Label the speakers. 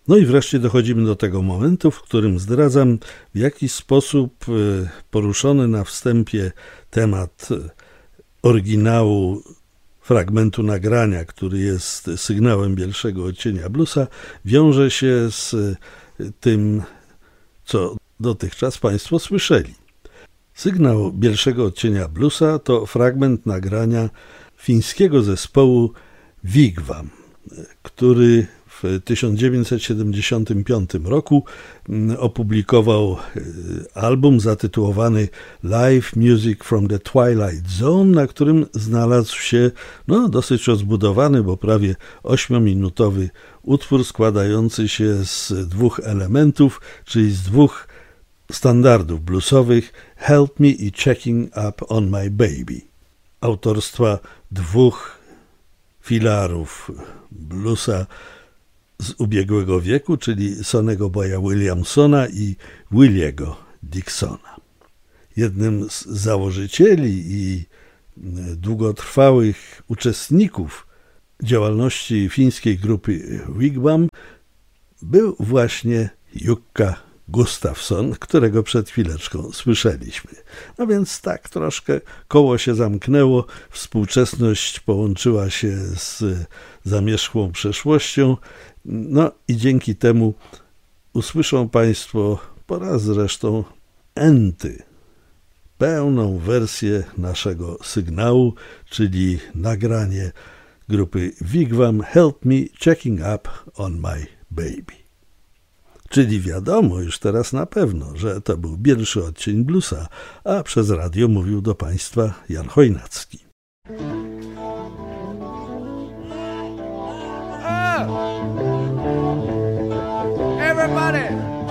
Speaker 1: No i wreszcie dochodzimy do tego momentu, w którym zdradzam, w jaki sposób poruszony na wstępie temat oryginału fragmentu nagrania, który jest sygnałem Bielszego Odcienia Bluesa, wiąże się z tym, co dotychczas Państwo słyszeli. Sygnał Bielszego Odcienia Bluesa to fragment nagrania fińskiego zespołu Wigwam, który w 1975 roku opublikował album zatytułowany Live Music from the Twilight Zone, na którym znalazł się dosyć rozbudowany, bo prawie 8-minutowy utwór składający się z dwóch elementów, czyli z dwóch standardów bluesowych Help Me i Checking Up on My Baby, autorstwa dwóch filarów bluesa z ubiegłego wieku, czyli Sonny'ego Boya Williamsona i Williego Dixona. Jednym z założycieli i długotrwałych uczestników działalności fińskiej grupy Wigwam był właśnie Jukka Gustafsson, którego przed chwileczką słyszeliśmy. No więc tak troszkę koło się zamknęło, współczesność połączyła się z zamierzchłą przeszłością, no i dzięki temu usłyszą Państwo po raz zresztą enty pełną wersję naszego sygnału, czyli nagranie grupy Wigwam Help Me Checking Up on My Baby. Czyli wiadomo już teraz na pewno, że to był Bielszy Odcień Bluesa, a przez radio mówił do Państwa Jan Chojnacki.
Speaker 2: Everybody!